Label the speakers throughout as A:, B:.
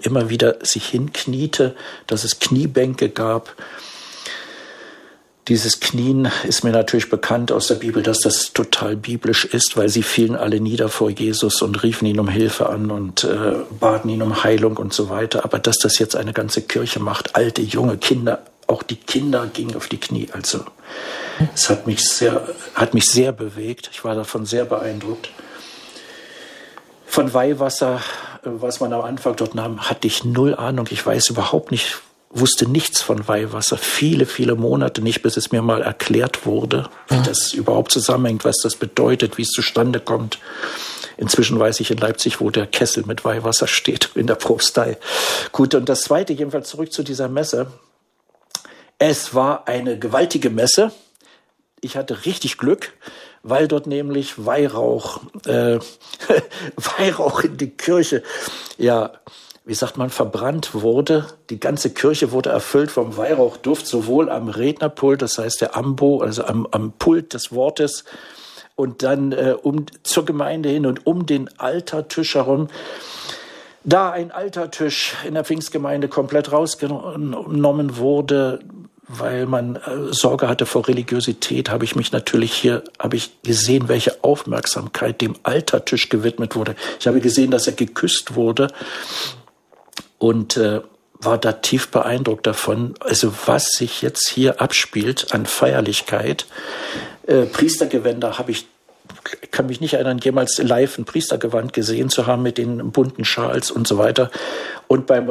A: immer wieder sich hinkniete, dass es Kniebänke gab. Dieses Knien ist mir natürlich bekannt aus der Bibel, dass das total biblisch ist, weil sie fielen alle nieder vor Jesus und riefen ihn um Hilfe an und baten ihn um Heilung und so weiter. Aber dass das jetzt eine ganze Kirche macht, alte, junge Kinder, auch die Kinder gingen auf die Knie. Also es hat mich sehr bewegt. Ich war davon sehr beeindruckt. Von Weihwasser, was man am Anfang dort nahm, hatte ich null Ahnung. Ich weiß überhaupt nicht, wusste nichts von Weihwasser, viele, viele Monate nicht, bis es mir mal erklärt wurde, wie das überhaupt zusammenhängt, was das bedeutet, wie es zustande kommt. Inzwischen weiß ich in Leipzig, wo der Kessel mit Weihwasser steht, in der Propstei. Gut, und das Zweite, jedenfalls zurück zu dieser Messe. Es war eine gewaltige Messe. Ich hatte richtig Glück, weil dort nämlich Weihrauch in die Kirche, ja, wie sagt man, verbrannt wurde. Die ganze Kirche wurde erfüllt vom Weihrauchduft, sowohl am Rednerpult, das heißt der Ambo, also am Pult des Wortes, und dann zur Gemeinde hin und um den Altartisch herum. Da ein Altartisch in der Pfingstgemeinde komplett rausgenommen wurde, weil man Sorge hatte vor Religiosität, habe ich gesehen, welche Aufmerksamkeit dem Altartisch gewidmet wurde. Ich habe gesehen, dass er geküsst wurde und war da tief beeindruckt davon, also was sich jetzt hier abspielt an Feierlichkeit. Priestergewänder kann mich nicht erinnern, jemals live ein Priestergewand gesehen zu haben mit den bunten Schals und so weiter. Und beim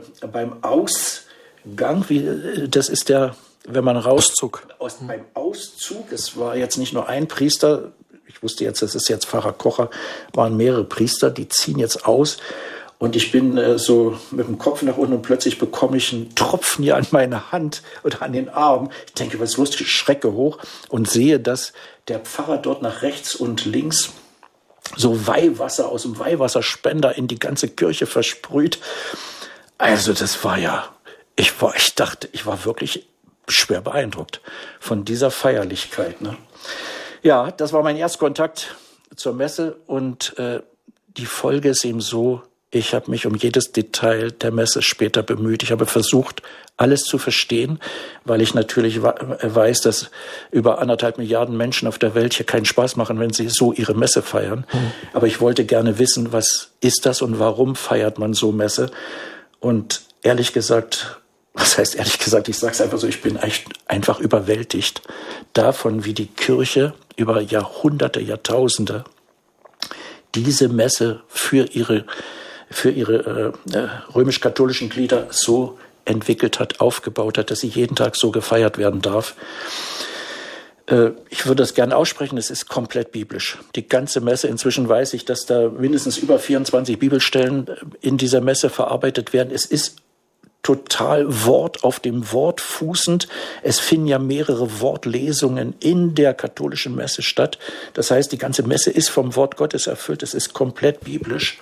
A: Ausgang, das ist wenn man
B: Auszug.
A: Beim Auszug, es war jetzt nicht nur ein Priester, ich wusste jetzt, das ist jetzt Pfarrer Kocher, waren mehrere Priester, die ziehen jetzt aus. Und ich bin so mit dem Kopf nach unten und plötzlich bekomme ich einen Tropfen hier an meine Hand oder an den Arm. Ich denke, was ist los? Ich schrecke hoch und sehe, dass der Pfarrer dort nach rechts und links so Weihwasser aus dem Weihwasserspender in die ganze Kirche versprüht. Also das war ja, ich war wirklich schwer beeindruckt von dieser Feierlichkeit. Ne? Ja, das war mein Erstkontakt zur Messe und die Folge ist eben so, ich habe mich um jedes Detail der Messe später bemüht. Ich habe versucht, alles zu verstehen, weil ich natürlich weiß, dass über 1,5 Milliarden Menschen auf der Welt hier keinen Spaß machen, wenn sie so ihre Messe feiern. Aber ich wollte gerne wissen, was ist das und warum feiert man so Messe? Und ehrlich gesagt, was heißt ehrlich gesagt, ich sage es einfach so, ich bin einfach überwältigt davon, wie die Kirche über Jahrhunderte, Jahrtausende diese Messe für ihre römisch-katholischen Glieder so entwickelt hat, aufgebaut hat, dass sie jeden Tag so gefeiert werden darf. Ich würde das gerne aussprechen, es ist komplett biblisch. Die ganze Messe, inzwischen weiß ich, dass da mindestens über 24 Bibelstellen in dieser Messe verarbeitet werden. Es ist total Wort auf dem Wort fußend. Es finden ja mehrere Wortlesungen in der katholischen Messe statt. Das heißt, die ganze Messe ist vom Wort Gottes erfüllt. Es ist komplett biblisch.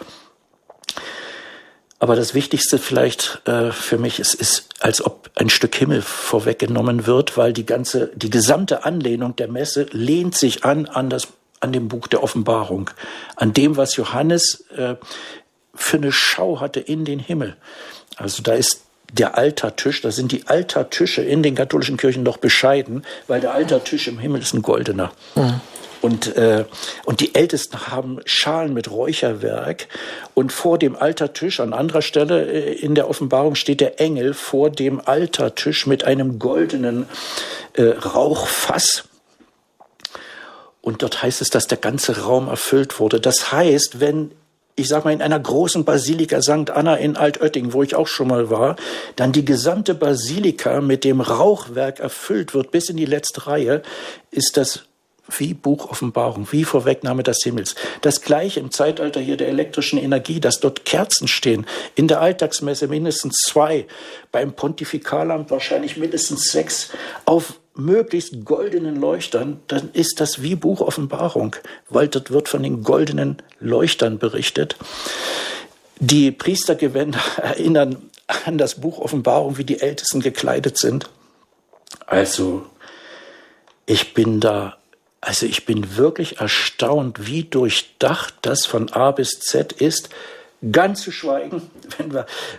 A: Aber das Wichtigste vielleicht für mich, es ist, als ob ein Stück Himmel vorweggenommen wird, weil die gesamte Anlehnung der Messe lehnt sich an dem Buch der Offenbarung, an dem, was Johannes für eine Schau hatte in den Himmel. Also da ist der Altartisch, da sind die Altartische in den katholischen Kirchen doch bescheiden, weil der Altartisch im Himmel ist ein goldener. Mhm. Und die Ältesten haben Schalen mit Räucherwerk. Und vor dem Altartisch, an anderer Stelle in der Offenbarung, steht der Engel vor dem Altartisch mit einem goldenen Rauchfass. Und dort heißt es, dass der ganze Raum erfüllt wurde. Das heißt, wenn, ich sag mal, in einer großen Basilika St. Anna in Altötting, wo ich auch schon mal war, dann die gesamte Basilika mit dem Rauchwerk erfüllt wird, bis in die letzte Reihe, ist das wie Buch Offenbarung, wie Vorwegnahme des Himmels. Das Gleiche im Zeitalter hier der elektrischen Energie, dass dort Kerzen stehen. In der Alltagsmesse mindestens 2, beim Pontifikalamt wahrscheinlich mindestens 6, auf möglichst goldenen Leuchtern, dann ist das wie Buch Offenbarung, weil dort wird von den goldenen Leuchtern berichtet. Die Priestergewänder erinnern an das Buch Offenbarung, wie die Ältesten gekleidet sind. Also, ich bin wirklich erstaunt, wie durchdacht das von A bis Z ist. Ganz zu schweigen,